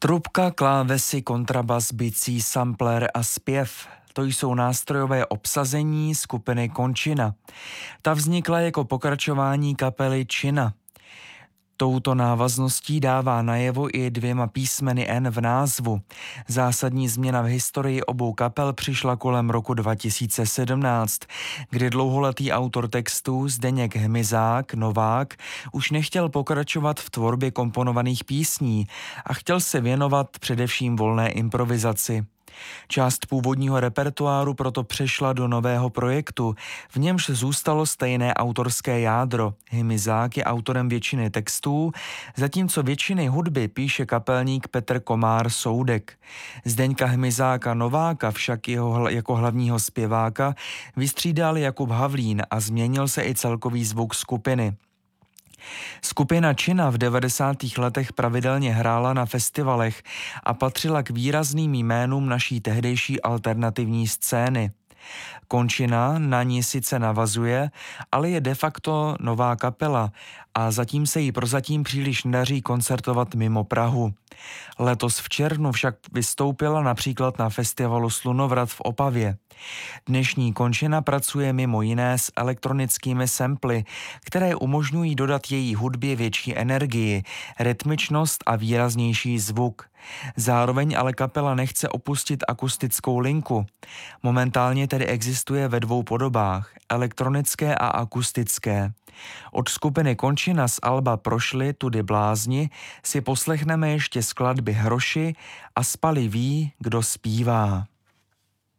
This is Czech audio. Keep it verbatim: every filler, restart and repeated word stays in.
Trubka, klávesy, kontrabas, bicí, sampler a zpěv. To jsou nástrojové obsazení skupiny Končina. Ta vznikla jako pokračování kapely Čina. Touto návazností dává najevo i dvěma písmeny N v názvu. Zásadní změna v historii obou kapel přišla kolem roku dva tisíce sedmnáct, kdy dlouholetý autor textů Zdeněk Hmyzák, Novák, už nechtěl pokračovat v tvorbě komponovaných písní a chtěl se věnovat především volné improvizaci. Část původního repertoáru proto přešla do nového projektu, v němž zůstalo stejné autorské jádro. Hmyzák je autorem většiny textů, zatímco většiny hudby píše kapelník Petr Komár Soudek. Zdeňka Hmyzáka Nováka však jeho jako hlavního zpěváka vystřídal Jakub Havlín a změnil se i celkový zvuk skupiny. Skupina Čina v devadesátých letech pravidelně hrála na festivalech a patřila k výrazným jménům naší tehdejší alternativní scény. Končina na ní sice navazuje, ale je de facto nová kapela a zatím se jí prozatím příliš nedaří koncertovat mimo Prahu. Letos v červnu však vystoupila například na festivalu Slunovrat v Opavě. Dnešní Končina pracuje mimo jiné s elektronickými samply, které umožňují dodat její hudbě větší energii, rytmičnost a výraznější zvuk. Zároveň ale kapela nechce opustit akustickou linku. Momentálně tedy existuje ve dvou podobách, elektronické a akustické. Od skupiny Končina z alba Prošli tudy blázni si poslechneme ještě skladby Hroši a Spali ví, kdo zpívá.